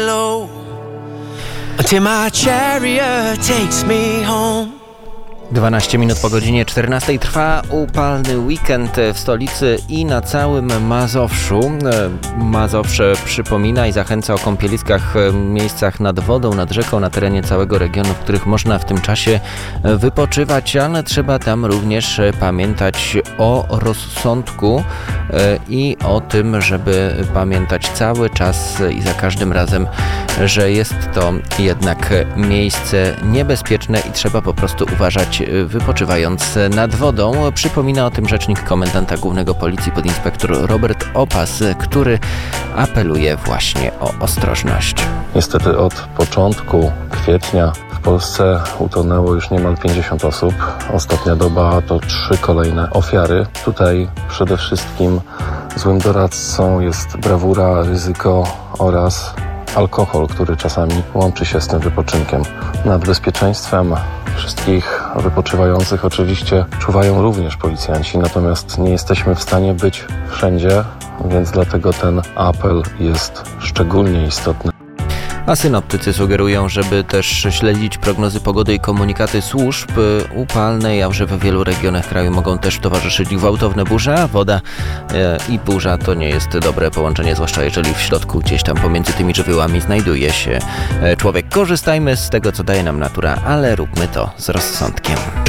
Till my chariot takes me home. 12 minut po godzinie 14 trwa upalny weekend w stolicy i na całym Mazowszu. Mazowsze przypomina i zachęca o kąpieliskach, miejscach nad wodą, nad rzeką, na terenie całego regionu, w których można w tym czasie wypoczywać, ale trzeba tam również pamiętać o rozsądku i o tym, żeby pamiętać cały czas i za każdym razem, że jest to jednak miejsce niebezpieczne i trzeba po prostu uważać, wypoczywając nad wodą. Przypomina o tym rzecznik komendanta głównego Policji podinspektor Robert Opas, który apeluje właśnie o ostrożność. Niestety od początku kwietnia w Polsce utonęło już niemal 50 osób. Ostatnia doba to 3 kolejne ofiary. Tutaj przede wszystkim złym doradcą jest brawura, ryzyko oraz alkohol, który czasami łączy się z tym wypoczynkiem. Nad bezpieczeństwem wszystkich wypoczywających oczywiście czuwają również policjanci, natomiast nie jesteśmy w stanie być wszędzie, więc dlatego ten apel jest szczególnie istotny. A synoptycy sugerują, żeby też śledzić prognozy pogody i komunikaty służb upalnej, a że w wielu regionach kraju mogą też towarzyszyć gwałtowne burze, a woda i burza to nie jest dobre połączenie, zwłaszcza jeżeli w środku gdzieś tam pomiędzy tymi żywiołami znajduje się człowiek. Korzystajmy z tego, co daje nam natura, ale róbmy to z rozsądkiem.